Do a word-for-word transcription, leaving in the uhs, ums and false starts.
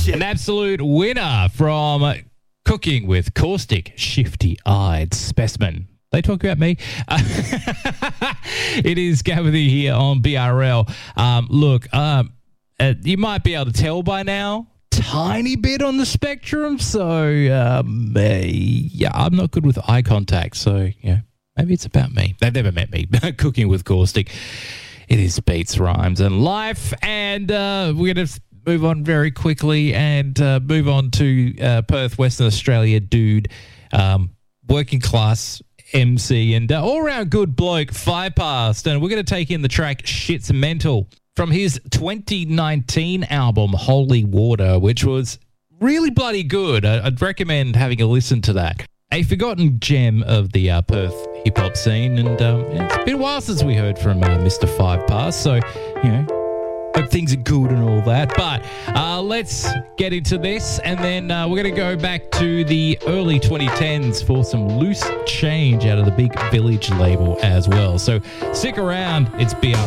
An absolute winner from Cooking with Caustic, Shifty-Eyed Specimen. They talk about me. Uh, it is Gabby here on B R L. Um, look, um, uh, you might be able to tell by now, tiny bit on the spectrum. So, um, uh, yeah, I'm not good with eye contact. So, yeah, maybe it's about me. They've never met me. Cooking with Caustic. It is beats, rhymes, and life. And uh, we're going to move on very quickly and uh, move on to uh, Perth, Western Australia dude, um, working class M C and uh, all-round good bloke, Five Past. And we're going to take in the track Shit's Mental from his twenty nineteen album Holy Water, which was really bloody good. I- I'd recommend having a listen to that. A forgotten gem of the uh, Perth hip-hop scene. And um, it's been a while since we heard from uh, Mister Five Past. So, you know, hope things are good and all that. But uh, let's get into this. And then uh, we're going to go back to the early twenty tens for some loose change out of the Big Village label as well. So stick around. It's B R